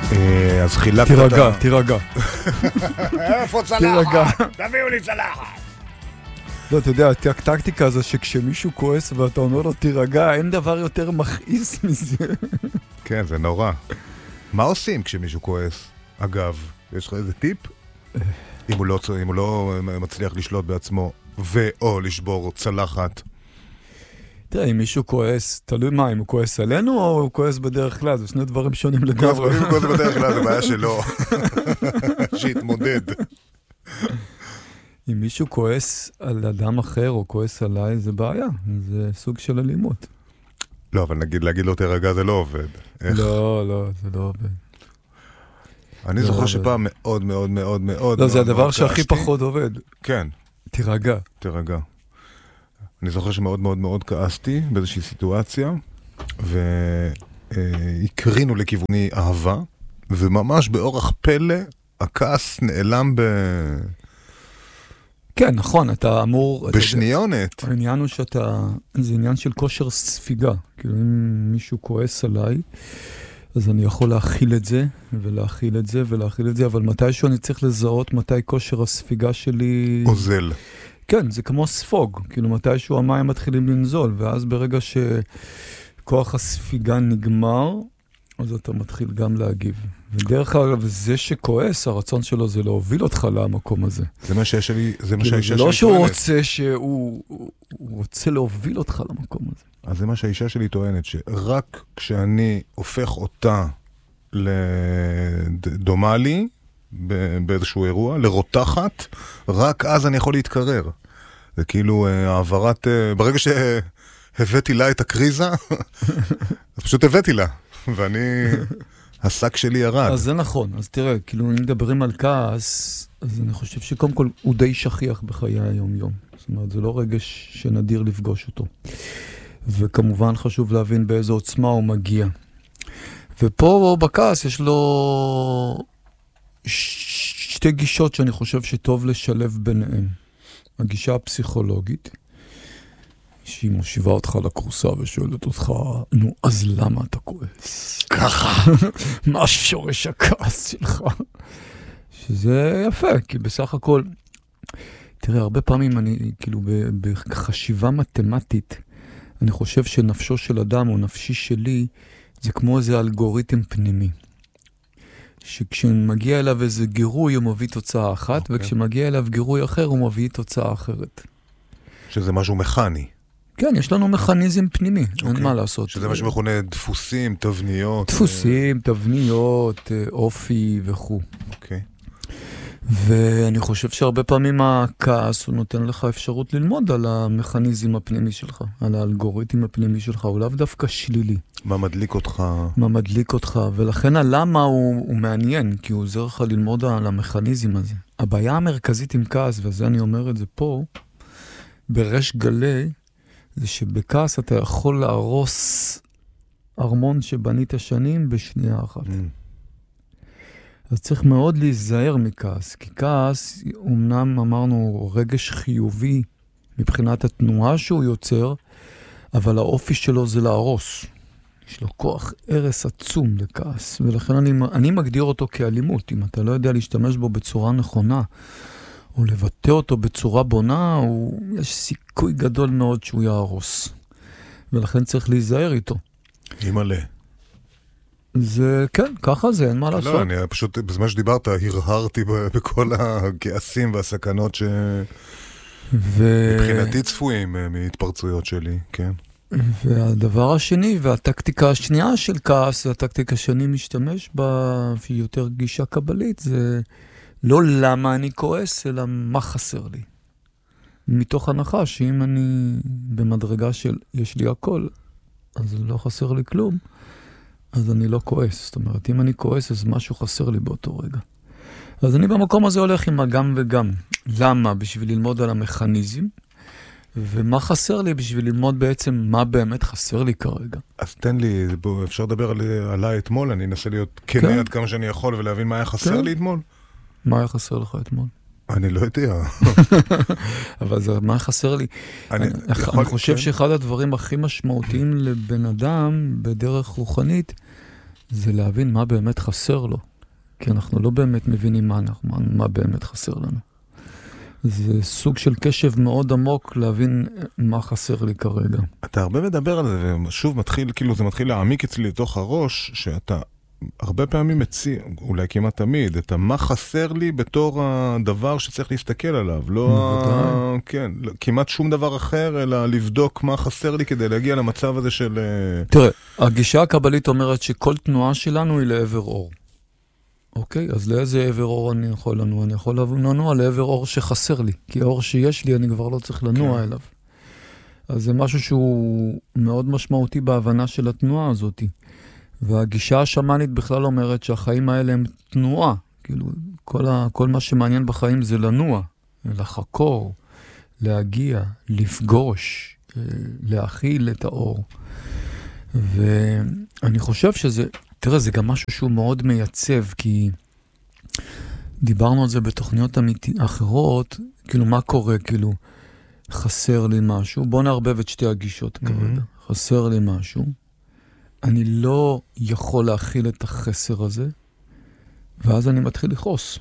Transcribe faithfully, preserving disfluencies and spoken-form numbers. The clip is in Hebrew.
אז חילקת... תירגע, תירגע. איפה צלחת? תביאו לי צלחת. לא, אתה יודע, הטקטיקה הזו שכשמישהו כועס ואתה אומר לו תירגע, אין דבר יותר מכעיס מזה. כן, זה נורא. מה עושים כשמישהו כועס? אגב, יש לך איזה טיפ? אם הוא לא, אם הוא לא מצליח לשלוט בעצמו ו/או לשבור צלחת. תראה, אם מישהו כועס, תלוי מה, אם הוא כועס עלינו או הוא כועס בדרך כלל, זה שני דברים שונים לגמרי. אם הוא כועס בדרך כלל, זה בעיה שלו. שיתמודד. אם מישהו כועס על אדם אחר או כועס עליי, זה בעיה. זה סוג של אלימות. לא, אבל נגיד, להגיד לו תירגע זה לא עובד. לא, לא, זה לא עובד. אני זוכר שפעם מאוד מאוד מאוד מאוד... לא, זה הדבר שהכי פחות עובד. כן. תירגע. תירגע. אני זוכר שמאוד מאוד מאוד כעסתי באיזושהי סיטואציה, והקרינו לכיווני אהבה, וממש באורח פלא, הכעס נעלם ב... כן, נכון, אתה אמור... בשניונת. העניין הוא שאתה... זה עניין של כושר ספיגה. כאילו, אם מישהו כועס עליי, אז אני יכול להכיל את זה, ולהכיל את זה, ולהכיל את זה, אבל מתישהו אני צריך לזהות מתי כושר הספיגה שלי... עוזל. כן, זה כמו ספוג. כאילו, מתישהו המים מתחילים לנזול, ואז ברגע שכוח הספיגה נגמר, אז אתה מתחיל גם להגיב. ודרך אגב, זה שכועס, הרצון שלו זה להוביל אותך למקום הזה. זה מה שיש לי, זה מה שהאישה שלי טוענת. זה לא שהוא רוצה שהוא, הוא רוצה להוביל אותך למקום הזה. אז זה מה שהאישה שלי טוענת, שרק כשאני הופך אותה לדומה לי, באיזשהו אירוע, לרותחת, רק אז אני יכול להתקרר. זה כאילו העברת, ברגע שהבאתי לה את הקריזה, אז פשוט הבאתי לה. ואני, השק שלי ירד. אז זה נכון. אז תראה, כאילו, אם מדברים על כעס, אז אני חושב שקודם כל הוא די שכיח בחיי היום-יום. זאת אומרת, זה לא רגש שנדיר לפגוש אותו. וכמובן חשוב להבין באיזו עוצמה הוא מגיע. ופה בכעס יש לו שתי גישות שאני חושב שטוב לשלב ביניהם. הגישה הפסיכולוגית, שהיא מושיבה אותך לקורסה ושואלת אותך, נו, אז למה אתה כועס? ככה. מה שורש הכעס שלך? שזה יפה, כי בסך הכל, תראה, הרבה פעמים אני, כאילו, בחשיבה מתמטית, אני חושב שנפשו של אדם או נפשי שלי, זה כמו איזה אלגוריתם פנימי. שכשמגיע אליו איזה גירוי, הוא מביא תוצאה אחת, okay. וכשמגיע אליו גירוי אחר, הוא מביא תוצאה אחרת. שזה משהו מכני. כן, יש לנו מכניזם פנימי, okay. אין מה לעשות. שזה מה שמכונה דפוסים, תבניות. דפוסים, תבניות, אופי וכו'. אוקיי. ואני חושב שהרבה פעמים הכעס הוא נותן לך אפשרות ללמוד על המכניזם הפנימי שלך, על האלגוריתם הפנימי שלך, הוא לאו דווקא שלילי. מה מדליק אותך? מה מדליק אותך, ולכן הלמה הוא, הוא מעניין, כי הוא עוזר לך ללמוד על המכניזם הזה. הבעיה המרכזית עם כעס, וזה אני אומר את זה פה, ברש גלי, זה שבכעס אתה יכול להרוס ארמון שבנית שנים בשנייה אחת. Mm. אז צריך מאוד להיזהר מכעס, כי כעס, אמנם אמרנו רגש חיובי מבחינת התנועה שהוא יוצר, אבל האופי שלו זה להרוס. יש לו כוח ערס עצום לכעס, ולכן אני, אני מגדיר אותו כאלימות. אם אתה לא יודע להשתמש בו בצורה נכונה, או לבטא אותו בצורה בונה, הוא, יש סיכוי גדול מאוד שהוא יהרוס. ולכן צריך להיזהר איתו. ימלא. זה, כן, ככה זה, אין מה לעשות. לא, אני פשוט, בזמן שדיברת, הרהרתי בכל הכעסים והסכנות ש... ו... מבחינתי צפויים מהתפרצויות שלי, כן. והדבר השני, והטקטיקה השנייה של כעס, זה הטקטיקה שאני משתמש בה, והיא יותר גישה קבלית, זה לא למה אני כועס, אלא מה חסר לי. מתוך הנחה שאם אני במדרגה של יש לי הכל, אז לא חסר לי כלום, אז אני לא כועס. זאת אומרת, אם אני כועס, אז משהו חסר לי באותו רגע. אז אני במקום הזה הולך עם הגם וגם. למה? בשביל ללמוד על המכניזם, ומה חסר לי בשביל ללמוד בעצם מה באמת חסר לי כרגע. אז תן לי, בוא, אפשר לדבר על, עליי אתמול, אני אנסה להיות כן. כנה עד כמה שאני יכול ולהבין מה היה חסר כן. לי אתמול. מה היה חסר לך אתמול? אני לא יודע. אבל זה מה חסר לי. אני, אני, יכול, אני חושב כן. שאחד הדברים הכי משמעותיים לבן אדם בדרך רוחנית, זה להבין מה באמת חסר לו. כי אנחנו לא באמת מבינים מה, אנחנו, מה, מה באמת חסר לנו. זה סוג של קשב מאוד עמוק להבין מה חסר לי כרגע. אתה הרבה מדבר על זה, ושוב מתחיל, כאילו זה מתחיל להעמיק אצלי לתוך הראש, שאתה הרבה פעמים מציע, אולי כמעט תמיד, את מה חסר לי בתור הדבר שצריך להסתכל עליו. לא, ה... כן, כמעט שום דבר אחר, אלא לבדוק מה חסר לי כדי להגיע למצב הזה של... תראה, הגישה הקבלית אומרת שכל תנועה שלנו היא לעבר אור. אוקיי? אז לאיזה עבר אור אני יכול לנוע? אני יכול לנוע לעבר אור שחסר לי, כי האור שיש לי אני כבר לא צריך לנוע אליו. אז זה משהו שהוא מאוד משמעותי בהבנה של התנועה הזאת. והגישה השמאנית בכלל אומרת שהחיים האלה הם תנועה. כאילו, כל, ה, כל מה שמעניין בחיים זה לנוע, לחקור, להגיע, לפגוש, להכיל את האור. ואני חושב שזה, תראה, זה גם משהו שהוא מאוד מייצב, כי דיברנו על זה בתוכניות אמיתי, אחרות, כאילו מה קורה, כאילו חסר לי משהו, בוא נערבב את שתי הגישות mm-hmm. כרגע, חסר לי משהו, אני לא יכול להכיל את החסר הזה, ואז אני מתחיל לכעוס.